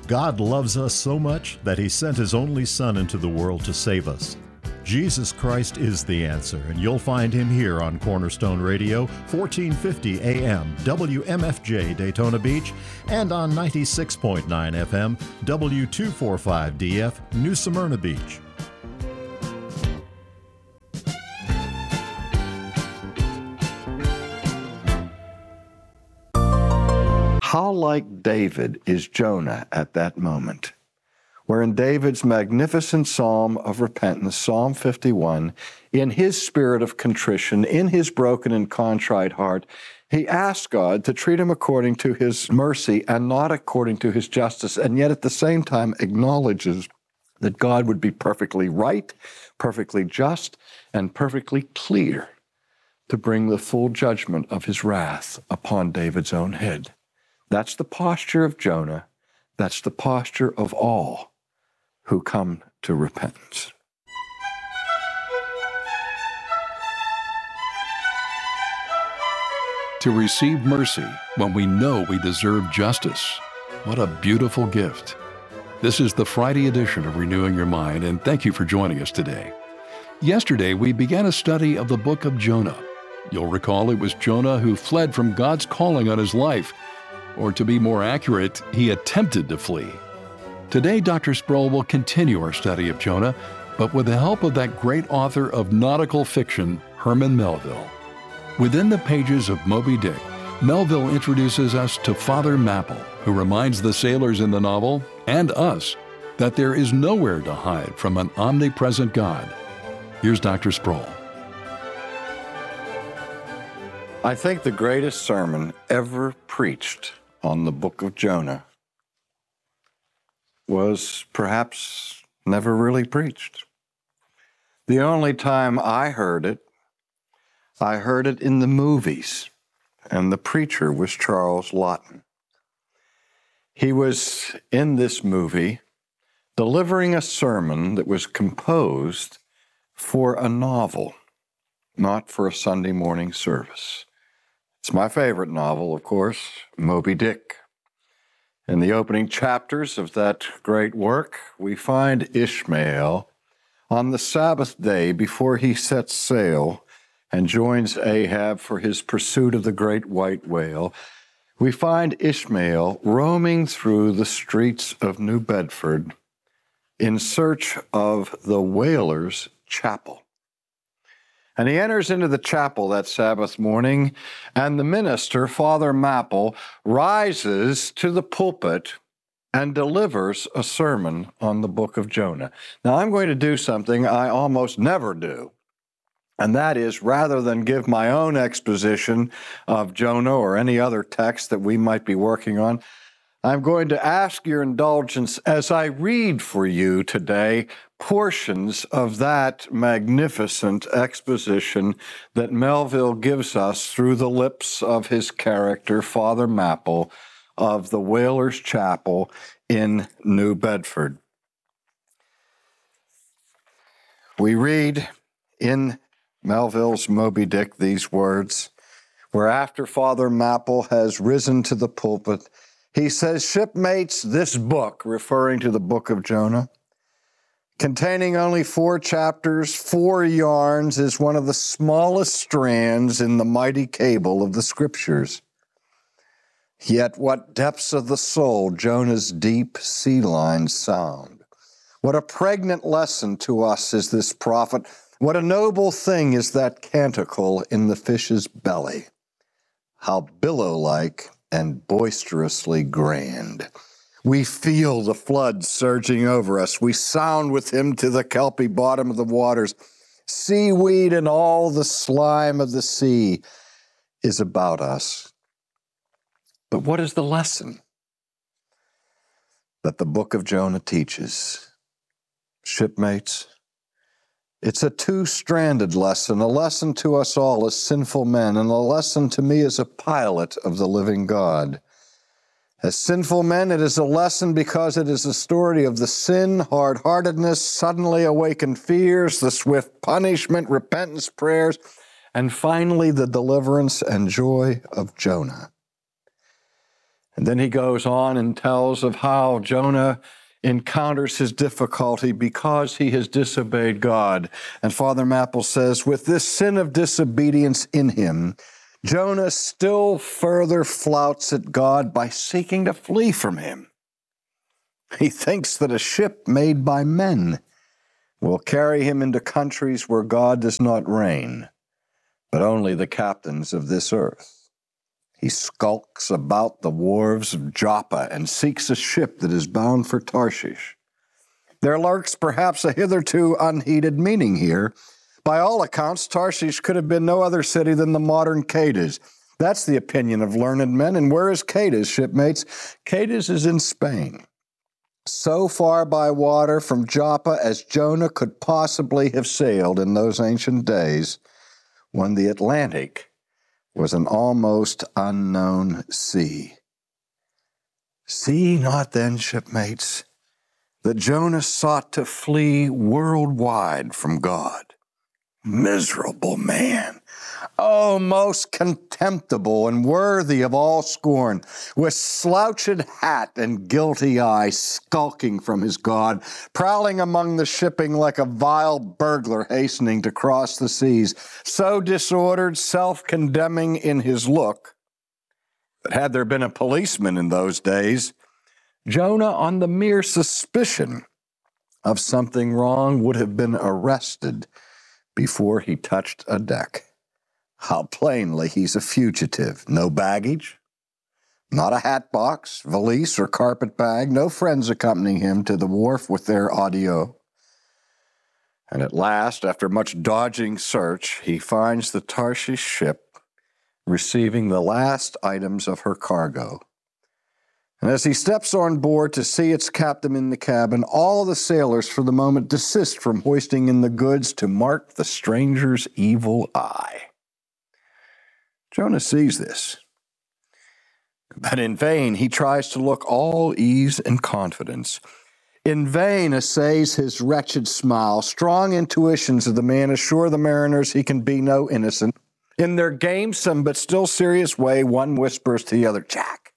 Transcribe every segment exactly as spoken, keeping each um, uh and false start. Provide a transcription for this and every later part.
God loves us so much that He sent His only Son into the world to save us. Jesus Christ is the answer, and you'll find Him here on Cornerstone Radio, fourteen fifty A M, W M F J Daytona Beach, and on ninety-six point nine F M, W two forty-five D F, New Smyrna Beach. How like David is Jonah at that moment, where in David's magnificent psalm of repentance, Psalm fifty-one, in his spirit of contrition, in his broken and contrite heart, he asks God to treat him according to His mercy and not according to His justice, and yet at the same time acknowledges that God would be perfectly right, perfectly just, and perfectly clear to bring the full judgment of His wrath upon David's own head. That's the posture of Jonah. That's the posture of all who come to repentance. To receive mercy when we know we deserve justice. What a beautiful gift. This is the Friday edition of Renewing Your Mind, and thank you for joining us today. Yesterday, we began a study of the book of Jonah. You'll recall it was Jonah who fled from God's calling on his life. Or to be more accurate, he attempted to flee. Today, Doctor Sproul will continue our study of Jonah, but with the help of that great author of nautical fiction, Herman Melville. Within the pages of Moby Dick, Melville introduces us to Father Mapple, who reminds the sailors in the novel, and us, that there is nowhere to hide from an omnipresent God. Here's Doctor Sproul. I think the greatest sermon ever preached on the book of Jonah was perhaps never really preached. The only time I heard it, I heard it in the movies, and the preacher was Charles Laughton. He was in this movie delivering a sermon that was composed for a novel, not for a Sunday morning service. It's my favorite novel, of course, Moby Dick. In the opening chapters of that great work, we find Ishmael on the Sabbath day before he sets sail and joins Ahab for his pursuit of the great white whale. We find Ishmael roaming through the streets of New Bedford in search of the whaler's chapel. And he enters into the chapel that Sabbath morning, and the minister, Father Mapple, rises to the pulpit and delivers a sermon on the book of Jonah. Now, I'm going to do something I almost never do, and that is, rather than give my own exposition of Jonah or any other text that we might be working on, I'm going to ask your indulgence as I read for you today portions of that magnificent exposition that Melville gives us through the lips of his character, Father Mapple, of the Whalers' Chapel in New Bedford. We read in Melville's Moby Dick these words, where after Father Mapple has risen to the pulpit, he says, "Shipmates, this book," referring to the book of Jonah, containing only four chapters, four yarns, is one of the smallest strands in the mighty cable of the Scriptures. Yet what depths of the soul Jonah's deep sea lines sound. What a pregnant lesson to us is this prophet. What a noble thing is that canticle in the fish's belly. How billow-like and boisterously grand. We feel the flood surging over us. We sound with him to the kelpy bottom of the waters. Seaweed and all the slime of the sea is about us. But what is the lesson that the book of Jonah teaches? Shipmates, it's a two-stranded lesson, a lesson to us all as sinful men, and a lesson to me as a pilot of the living God. As sinful men, it is a lesson because it is a story of the sin, hard-heartedness, suddenly awakened fears, the swift punishment, repentance prayers, and finally the deliverance and joy of Jonah. And then he goes on and tells of how Jonah encounters his difficulty because he has disobeyed God. And Father Mapple says, with this sin of disobedience in him, Jonah still further flouts at God by seeking to flee from him. He thinks that a ship made by men will carry him into countries where God does not reign, but only the captains of this earth. He skulks about the wharves of Joppa and seeks a ship that is bound for Tarshish. There lurks perhaps a hitherto unheeded meaning here. By all accounts, Tarshish could have been no other city than the modern Cadiz. That's the opinion of learned men. And where is Cadiz, shipmates? Cadiz is in Spain, so far by water from Joppa as Jonah could possibly have sailed in those ancient days when the Atlantic was an almost unknown sea. See not then, shipmates, that Jonah sought to flee worldwide from God. Miserable man, oh, most contemptible and worthy of all scorn, with slouched hat and guilty eye, skulking from his God, prowling among the shipping like a vile burglar hastening to cross the seas, so disordered, self-condemning in his look, that had there been a policeman in those days, Jonah, on the mere suspicion of something wrong, would have been arrested before he touched a deck. How plainly he's a fugitive. No baggage, not a hat box, valise, or carpet bag, no friends accompanying him to the wharf with their audio. And at last, after much dodging search, he finds the Tarshish ship receiving the last items of her cargo. And as he steps on board to see its captain in the cabin, all the sailors for the moment desist from hoisting in the goods to mark the stranger's evil eye. Jonah sees this, but in vain he tries to look all ease and confidence. In vain essays his wretched smile. Strong intuitions of the man assure the mariners he can be no innocent. In their gamesome but still serious way, one whispers to the other, Jack,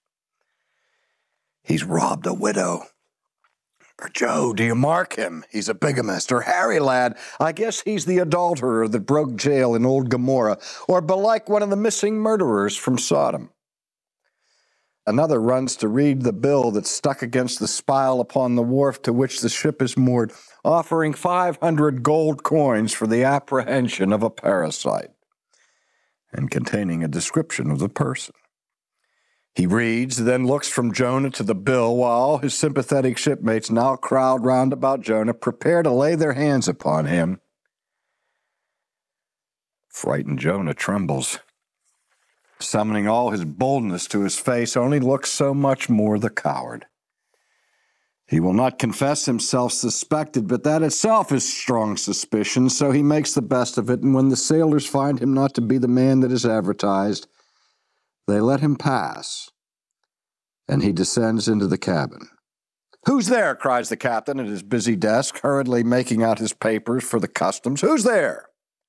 he's robbed a widow. Or Joe, do you mark him? He's a bigamist. Or Harry, lad, I guess he's the adulterer that broke jail in old Gomorrah. Or belike one of the missing murderers from Sodom. Another runs to read the bill that's stuck against the spile upon the wharf to which the ship is moored, offering five hundred gold coins for the apprehension of a parasite, and containing a description of the person. He reads, then looks from Jonah to the bill, while all his sympathetic shipmates now crowd round about Jonah, prepare to lay their hands upon him. Frightened Jonah trembles. Summoning all his boldness to his face, only looks so much more the coward. He will not confess himself suspected, but that itself is strong suspicion, so he makes the best of it, and when the sailors find him not to be the man that is advertised, they let him pass, and he descends into the cabin. Who's there? Cries the captain at his busy desk, hurriedly making out his papers for the customs. Who's there?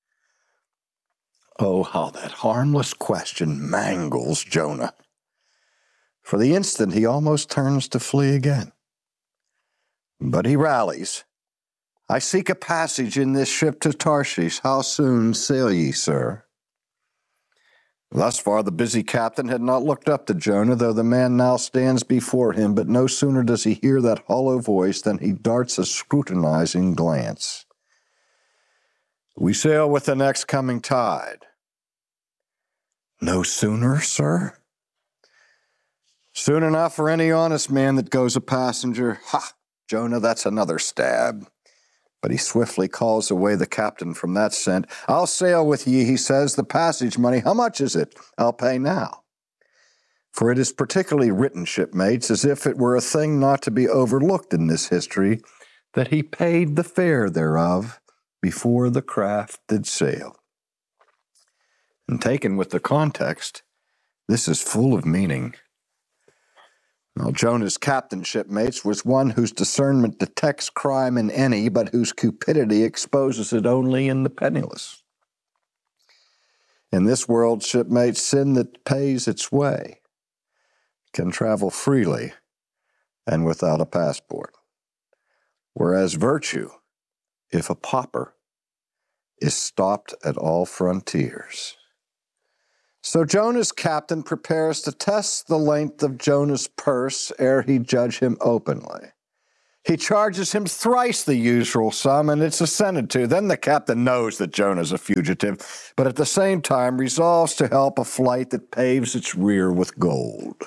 Oh, how that harmless question mangles Jonah. For the instant, he almost turns to flee again. But he rallies. I seek a passage in this ship to Tarshish. How soon sail ye, sir? Thus far, the busy captain had not looked up to Jonah, though the man now stands before him, but no sooner does he hear that hollow voice than he darts a scrutinizing glance. We sail with the next coming tide. No sooner, sir? Soon enough for any honest man that goes a passenger. Ha! Jonah, that's another stab. But he swiftly calls away the captain from that scent. I'll sail with ye, he says, the passage money. How much is it? I'll pay now. For it is particularly written, shipmates, as if it were a thing not to be overlooked in this history, that he paid the fare thereof before the craft did sail. And taken with the context, this is full of meaning. Now, Jonah's captain, shipmates, was one whose discernment detects crime in any, but whose cupidity exposes it only in the penniless. In this world, shipmates, sin that pays its way can travel freely and without a passport, whereas virtue, if a pauper, is stopped at all frontiers. So Jonah's captain prepares to test the length of Jonah's purse ere he judge him openly. He charges him thrice the usual sum, and it's assented to. Then the captain knows that Jonah's a fugitive, but at the same time resolves to help a flight that paves its rear with gold.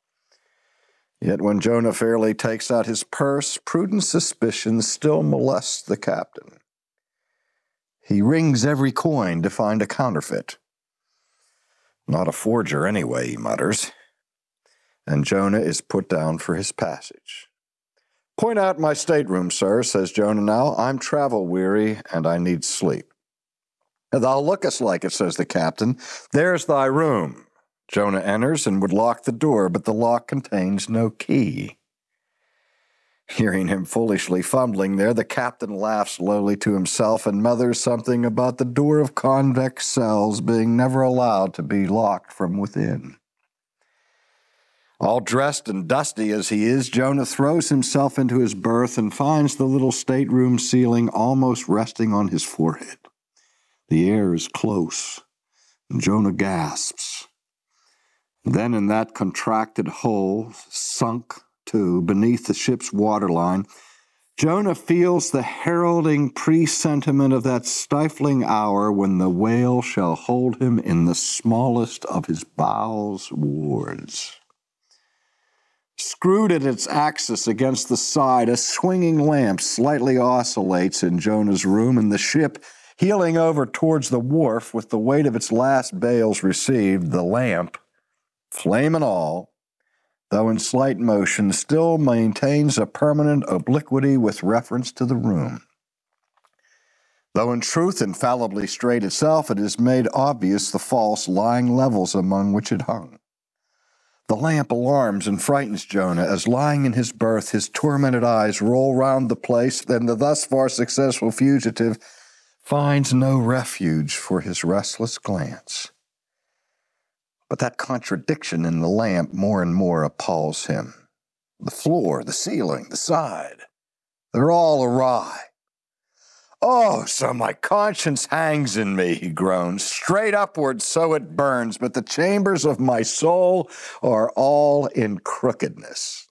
Yet when Jonah fairly takes out his purse, prudent suspicion still molests the captain. He rings every coin to find a counterfeit. Not a forger anyway, he mutters, and Jonah is put down for his passage. Point out my stateroom, sir, says Jonah now. I'm travel-weary, and I need sleep. Thou lookest like it, says the captain. There's thy room. Jonah enters and would lock the door, but the lock contains no key. Hearing him foolishly fumbling there, the captain laughs lowly to himself and mutters something about the door of convex cells being never allowed to be locked from within. All dressed and dusty as he is, Jonah throws himself into his berth and finds the little stateroom ceiling almost resting on his forehead. The air is close, and Jonah gasps. Then in that contracted hole, sunk too beneath the ship's waterline, Jonah feels the heralding presentiment of that stifling hour when the whale shall hold him in the smallest of his bowels wards. Screwed at its axis against the side, a swinging lamp slightly oscillates in Jonah's room, and the ship, heeling over towards the wharf with the weight of its last bales received, the lamp, flame and all, though in slight motion, still maintains a permanent obliquity with reference to the room. Though in truth infallibly straight itself, it is made obvious the false lying levels among which it hung. The lamp alarms and frightens Jonah as, lying in his berth, his tormented eyes roll round the place, and the thus far successful fugitive finds no refuge for his restless glance. But that contradiction in the lamp more and more appalls him. The floor, the ceiling, the side, they're all awry. Oh, so my conscience hangs in me, he groans. Straight upward so it burns, but the chambers of my soul are all in crookedness.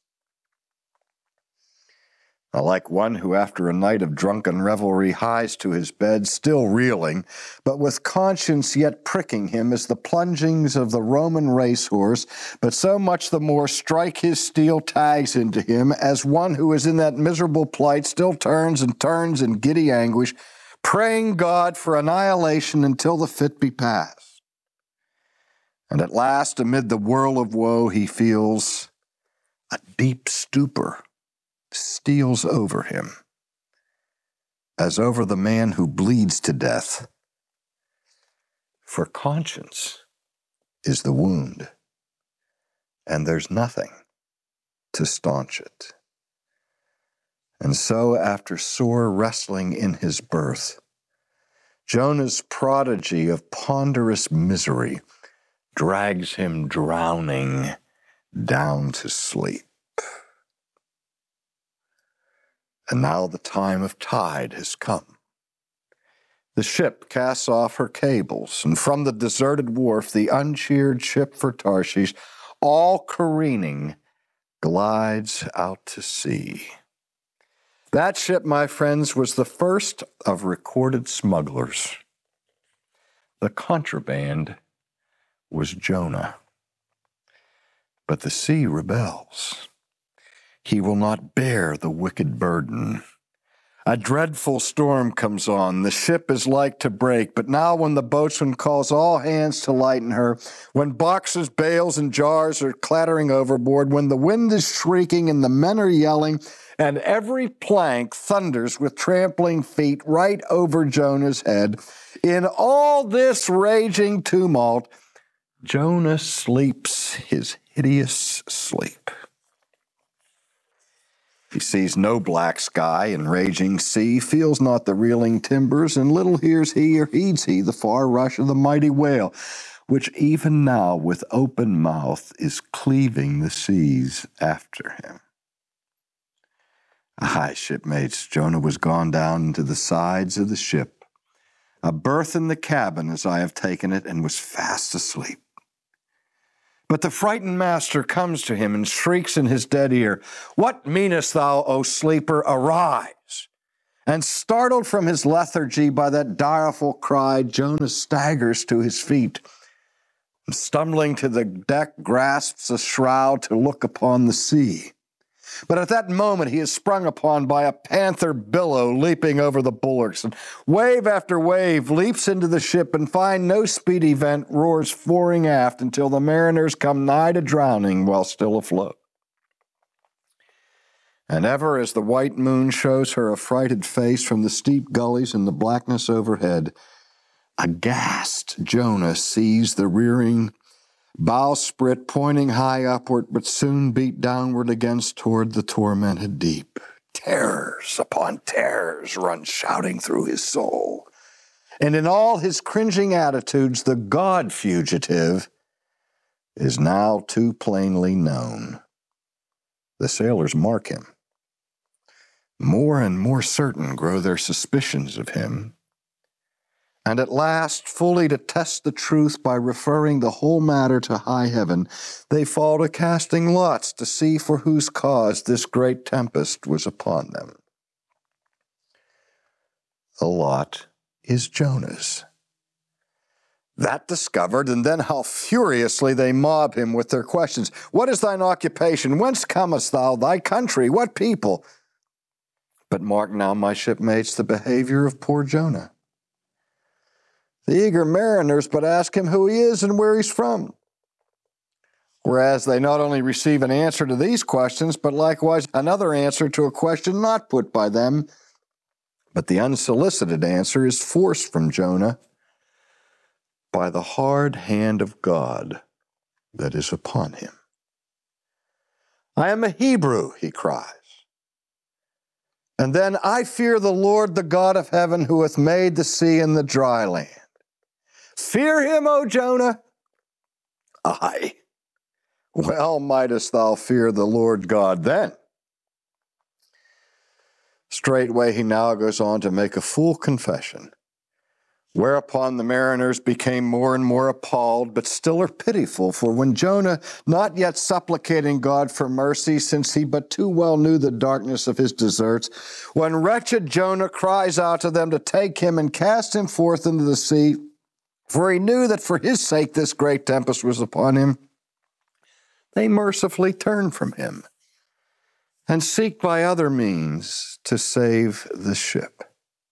Now, like one who after a night of drunken revelry hies to his bed, still reeling, but with conscience yet pricking him as the plungings of the Roman racehorse, but so much the more strike his steel tags into him, as one who is in that miserable plight still turns and turns in giddy anguish, praying God for annihilation until the fit be past. And at last, amid the whirl of woe, he feels a deep stupor steals over him, as over the man who bleeds to death. For conscience is the wound, and there's nothing to staunch it. And so, after sore wrestling in his berth, Jonah's prodigy of ponderous misery drags him drowning down to sleep. And now the time of tide has come. The ship casts off her cables, and from the deserted wharf, the uncheered ship for Tarshish, all careening, glides out to sea. That ship, my friends, was the first of recorded smugglers. The contraband was Jonah. But the sea rebels. He will not bear the wicked burden. A dreadful storm comes on. The ship is like to break, but now when the boatswain calls all hands to lighten her, when boxes, bales, and jars are clattering overboard, when the wind is shrieking and the men are yelling, and every plank thunders with trampling feet right over Jonah's head, in all this raging tumult, Jonah sleeps his hideous sleep. He sees no black sky and raging sea, feels not the reeling timbers, and little hears he or heeds he the far rush of the mighty whale. which even now with open mouth is cleaving the seas after him. Aye, shipmates, Jonah was gone down into the sides of the ship, a berth in the cabin as I have taken it, and was fast asleep. But the frightened master comes to him and shrieks in his dead ear, "What meanest thou, O sleeper? Arise!" And startled from his lethargy by that direful cry, Jonah staggers to his feet, and stumbling to the deck, grasps a shroud to look upon the sea. But at that moment he is sprung upon by a panther billow leaping over the bulwarks, and wave after wave leaps into the ship, and find no speedy vent, roars foring aft until the mariners come nigh to drowning while still afloat. And ever as the white moon shows her affrighted face from the steep gullies in the blackness overhead, aghast Jonah sees the rearing bowsprit pointing high upward, but soon beat downward against toward the tormented deep. Terrors upon terrors run shouting through his soul, and in all his cringing attitudes the God fugitive is now too plainly known. The sailors mark him. More and more certain grow their suspicions of him, and at last, fully to test the truth by referring the whole matter to high heaven, they fall to casting lots to see for whose cause this great tempest was upon them. The lot is Jonah's. That discovered, and then how furiously they mob him with their questions. "What is thine occupation? Whence comest thou? Thy country? What people?" But mark now, my shipmates, the behavior of poor Jonah. The eager mariners but ask him who he is and where he's from. Whereas they not only receive an answer to these questions, but likewise another answer to a question not put by them. But the unsolicited answer is forced from Jonah by the hard hand of God that is upon him. "I am a Hebrew," he cries. And then, "I fear the Lord, the God of heaven, who hath made the sea and the dry land." Fear him, O Jonah? Aye. Well mightest thou fear the Lord God then. Straightway he now goes on to make a full confession, whereupon the mariners became more and more appalled, but still are pitiful, for when Jonah, not yet supplicating God for mercy, since he but too well knew the darkness of his deserts, when wretched Jonah cries out to them to take him and cast him forth into the sea, for he knew that for his sake this great tempest was upon him, they mercifully turn from him and seek by other means to save the ship.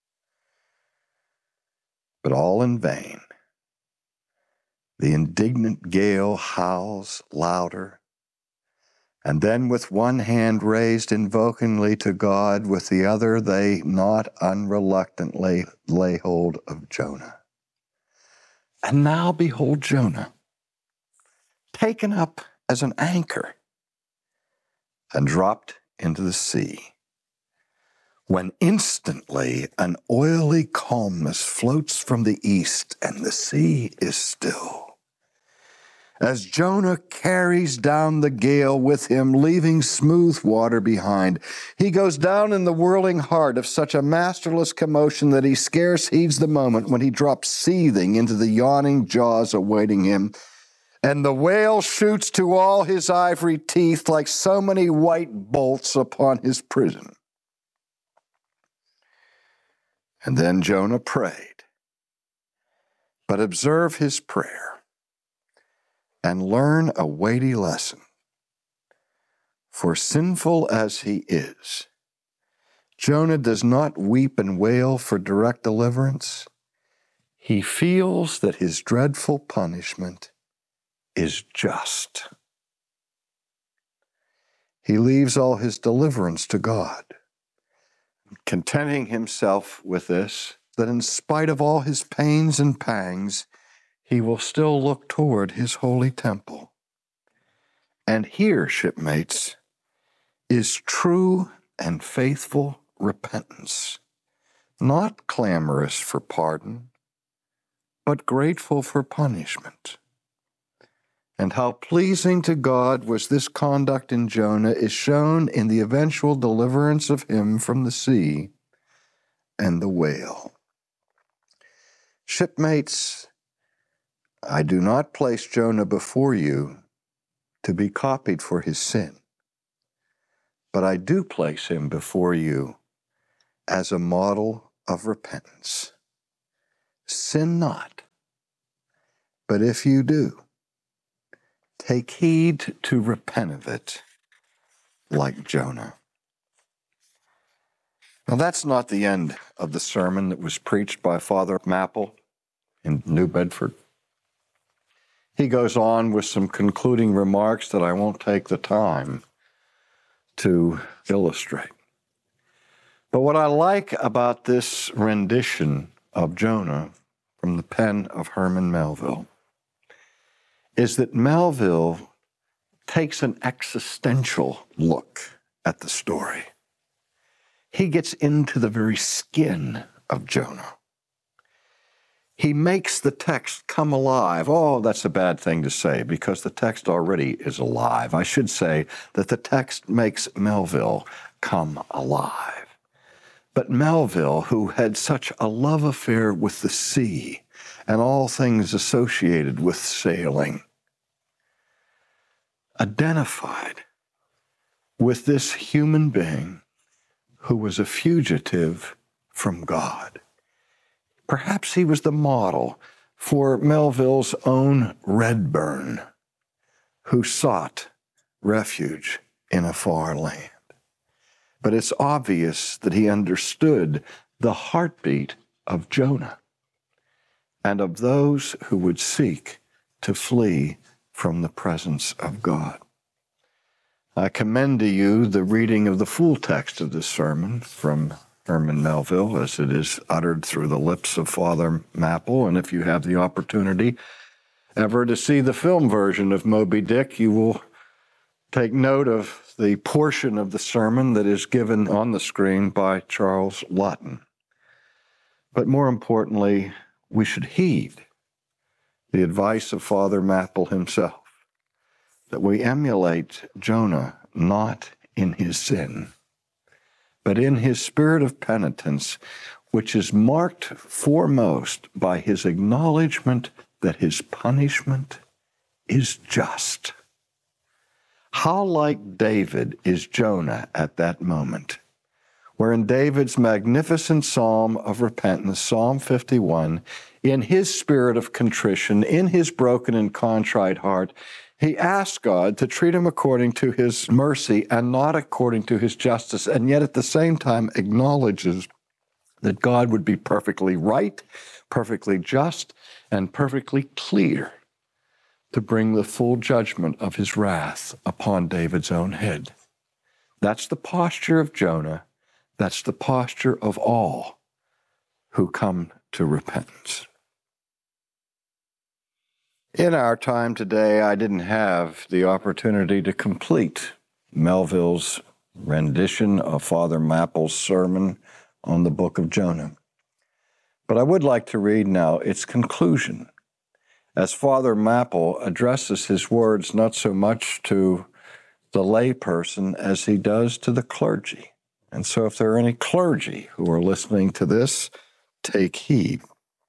But all in vain. The indignant gale howls louder, and then with one hand raised invokingly to God, with the other they not unreluctantly lay hold of Jonah. And now behold Jonah, taken up as an anchor and dropped into the sea, when instantly an oily calmness floats from the east and the sea is still. As Jonah carries down the gale with him, leaving smooth water behind, he goes down in the whirling heart of such a masterless commotion that he scarce heeds the moment when he drops seething into the yawning jaws awaiting him, and the whale shoots to all his ivory teeth like so many white bolts upon his prison. And then Jonah prayed. But observe his prayer and learn a weighty lesson. For sinful as he is, Jonah does not weep and wail for direct deliverance. He feels that his dreadful punishment is just. He leaves all his deliverance to God, contenting himself with this, that in spite of all his pains and pangs, he will still look toward his holy temple. And here, shipmates, is true and faithful repentance, not clamorous for pardon, but grateful for punishment. And how pleasing to God was this conduct in Jonah is shown in the eventual deliverance of him from the sea and the whale. Shipmates, I do not place Jonah before you to be copied for his sin, but I do place him before you as a model of repentance. Sin not, but if you do, take heed to repent of it, like Jonah. Now, that's not the end of the sermon that was preached by Father Mapple in New Bedford. He goes on with some concluding remarks that I won't take the time to illustrate. But what I like about this rendition of Jonah from the pen of Herman Melville is that Melville takes an existential look at the story. He gets into the very skin of Jonah. He makes the text come alive. Oh, that's a bad thing to say because the text already is alive. I should say that the text makes Melville come alive. But Melville, who had such a love affair with the sea and all things associated with sailing, identified with this human being who was a fugitive from God. Perhaps he was the model for Melville's own Redburn, who sought refuge in a far land. But it's obvious that he understood the heartbeat of Jonah and of those who would seek to flee from the presence of God. I commend to you the reading of the full text of this sermon from Herman Melville as it is uttered through the lips of Father Mapple. And if you have the opportunity ever to see the film version of Moby Dick, you will take note of the portion of the sermon that is given on the screen by Charles Laughton. But more importantly, we should heed the advice of Father Mapple himself, that we emulate Jonah not in his sin, but in his spirit of penitence, which is marked foremost by his acknowledgement that his punishment is just. How like David is Jonah at that moment, where in David's magnificent psalm of repentance, Psalm fifty-one, in his spirit of contrition, in his broken and contrite heart, he asks God to treat him according to his mercy and not according to his justice, and yet at the same time acknowledges that God would be perfectly right, perfectly just, and perfectly clear to bring the full judgment of his wrath upon David's own head. That's the posture of Jonah. That's the posture of all who come to repentance. In our time today, I didn't have the opportunity to complete Melville's rendition of Father Mapple's sermon on the book of Jonah. But I would like to read now its conclusion, as Father Mapple addresses his words not so much to the layperson as he does to the clergy. And so if there are any clergy who are listening to this, take heed.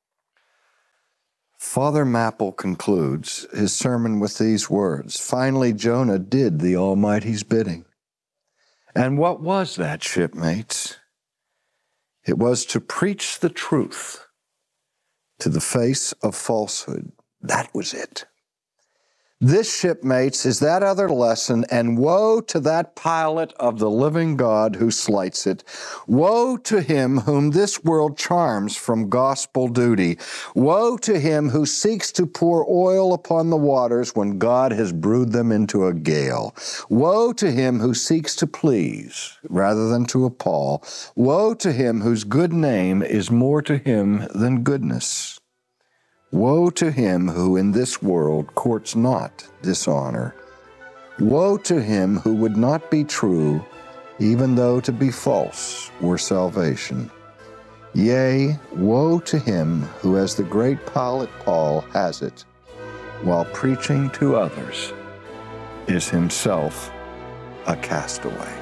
Father Mapple concludes his sermon with these words: "Finally, Jonah did the Almighty's bidding. And what was that, shipmates? It was to preach the truth to the face of falsehood. That was it. This, shipmates, is that other lesson, and woe to that pilot of the living God who slights it. Woe to him whom this world charms from gospel duty. Woe to him who seeks to pour oil upon the waters when God has brewed them into a gale. Woe to him who seeks to please rather than to appall. Woe to him whose good name is more to him than goodness. Woe to him who in this world courts not dishonor. Woe to him who would not be true, even though to be false were salvation. Yea, woe to him who, as the great pilot Paul has it, while preaching to others is himself a castaway.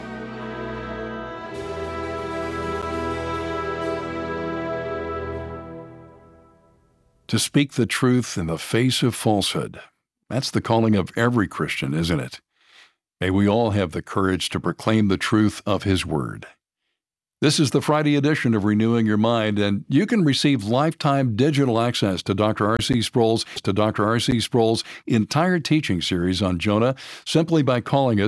To speak the truth in the face of falsehood. That's the calling of every Christian, isn't it? May we all have the courage to proclaim the truth of His Word. This is the Friday edition of Renewing Your Mind, and you can receive lifetime digital access to Doctor R C Sproul's to Doctor R C Sproul's entire teaching series on Jonah simply by calling us